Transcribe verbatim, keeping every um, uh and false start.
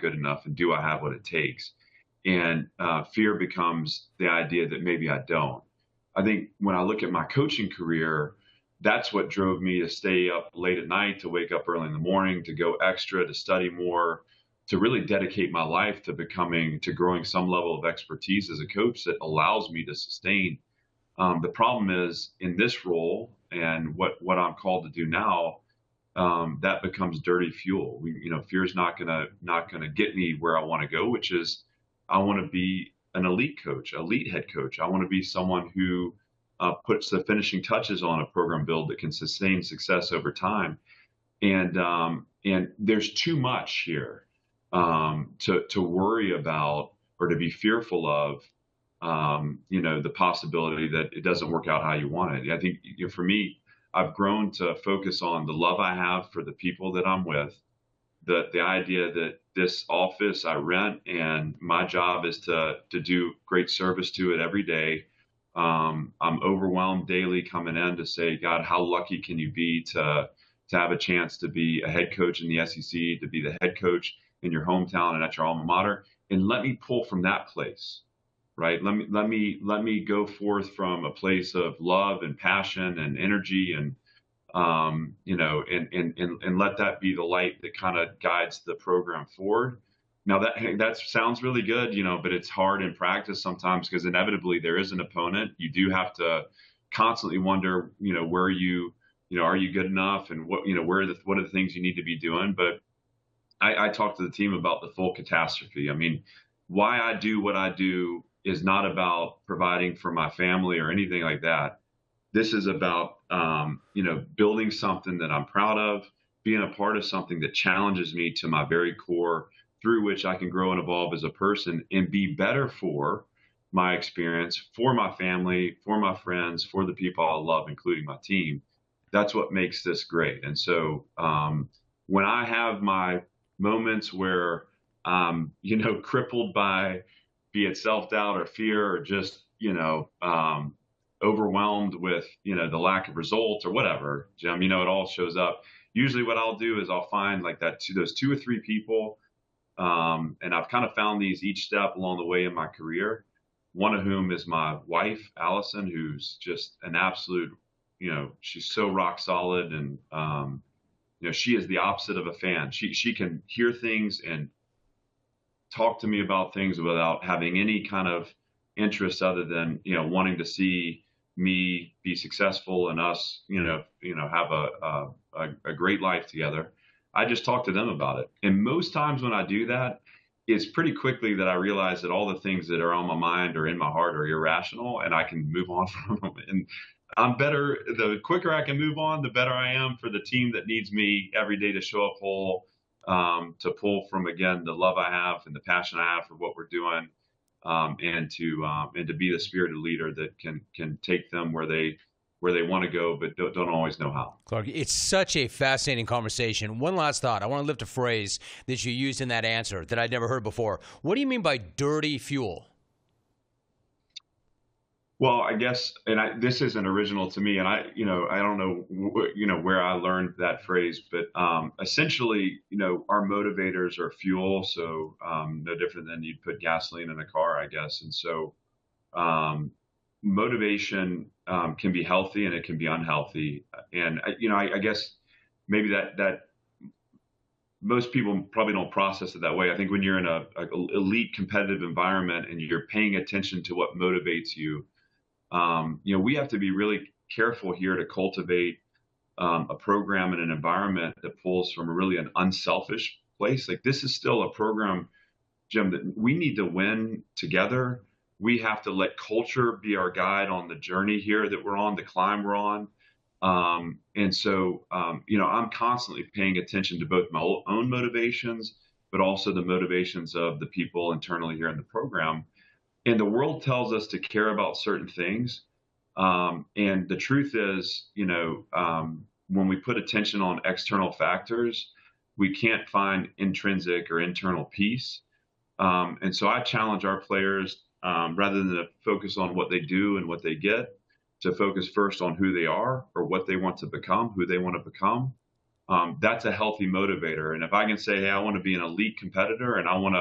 good enough and do I have what it takes? And uh, fear becomes the idea that maybe I don't. I think when I look at my coaching career, that's what drove me to stay up late at night, to wake up early in the morning, to go extra, to study more, to really dedicate my life to becoming, to growing some level of expertise as a coach that allows me to sustain. Um, the problem is in this role and what, what I'm called to do now, um, that becomes dirty fuel. We, you know, fear is not gonna not gonna get me where I want to go, which is I want to be an elite coach, elite head coach. I want to be someone who uh, puts the finishing touches on a program build that can sustain success over time. And um, and there's too much here um, to to worry about or to be fearful of. Um, you know, the possibility that it doesn't work out how you want it. I think, you know, for me, I've grown to focus on the love I have for the people that I'm with, the the idea that this office I rent and my job is to to do great service to it every day. Um, I'm overwhelmed daily coming in to say, God, how lucky can you be to to have a chance to be a head coach in the S E C, to be the head coach in your hometown and at your alma mater, and let me pull from that place, right? Let me let me let me go forth from a place of love and passion and energy and um, you know, and, and, and, and let that be the light that kind of guides the program forward. Now that, that sounds really good, you know, but it's hard in practice sometimes because inevitably there is an opponent. You do have to constantly wonder, you know, where you, you know, are you good enough and what, you know, where are the, what are the things you need to be doing? But I, I talk to the team about the full catastrophe. I mean, why I do what I do is not about providing for my family or anything like that. This is about, um, you know, building something that I'm proud of, being a part of something that challenges me to my very core, through which I can grow and evolve as a person and be better for my experience, for my family, for my friends, for the people I love, including my team. That's what makes this great. And so um, when I have my moments where I'm, you know, crippled by, be it self-doubt or fear or just, you know, um, overwhelmed with, you know, the lack of results or whatever, Jim, you know, it all shows up. Usually what I'll do is I'll find like that, two, those two or three people. Um, and I've kind of found these each step along the way in my career, one of whom is my wife, Allison, who's just an absolute, you know, she's so rock solid. And, um, you know, she is the opposite of a fan. She, she can hear things and talk to me about things without having any kind of interest other than, you know, wanting to see me be successful and us, you know, you know, have a, a, a great life together. I just talk to them about it. And most times when I do that, it's pretty quickly that I realize that all the things that are on my mind or in my heart are irrational and I can move on from them. And I'm better, the quicker I can move on, the better I am for the team that needs me every day to show up whole, um, to pull from, again, the love I have and the passion I have for what we're doing. Um, and to um, and to be the spirited leader that can can take them where they where they want to go, but don't, don't always know how. Clark, it's such a fascinating conversation. One last thought. I want to lift a phrase that you used in that answer that I'd never heard before. What do you mean by dirty fuel? Well, I guess, and I, this isn't original to me, and I, you know, I don't know, wh- you know, where I learned that phrase, but um, essentially, you know, our motivators are fuel, so um, no different than you'd put gasoline in a car, I guess. And so, um, motivation um, can be healthy and it can be unhealthy, and you know, I, I guess maybe that that most people probably don't process it that way. I think when you're in a, a elite competitive environment and you're paying attention to what motivates you. Um, you know, we have to be really careful here to cultivate um, a program and an environment that pulls from really an unselfish place. Like this is still a program, Jim, that we need to win together. We have to let culture be our guide on the journey here that we're on, the climb we're on. Um, and so, um, you know, I'm constantly paying attention to both my own motivations, but also the motivations of the people internally here in the program. And the world tells us to care about certain things. Um, and the truth is, you know, um, when we put attention on external factors, we can't find intrinsic or internal peace. Um, and so I challenge our players, um, rather than to focus on what they do and what they get, to focus first on who they are or what they want to become, who they want to become. um, that's a healthy motivator. And if I can say, hey, I want to be an elite competitor and I want to